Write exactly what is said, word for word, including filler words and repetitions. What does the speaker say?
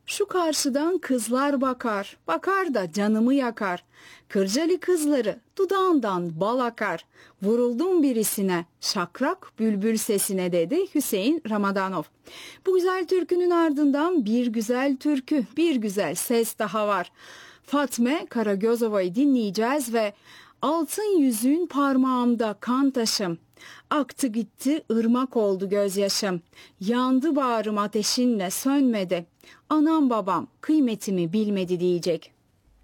Şu karşıdan kızlar bakar, bakar da canımı yakar. Kırcalı kızları dudağından bal akar. Vuruldum birisine, şakrak bülbül sesine dedi Hüseyin Ramadanov. Bu güzel türkünün ardından bir güzel türkü, bir güzel ses daha var. Fatme Karagözova'yı dinleyeceğiz ve altın yüzüğün parmağımda kan taşım. Aktı gitti ırmak oldu gözyaşım. Yandı bağrım ateşinle sönmedi. Anam babam kıymetimi bilmedi diyecek.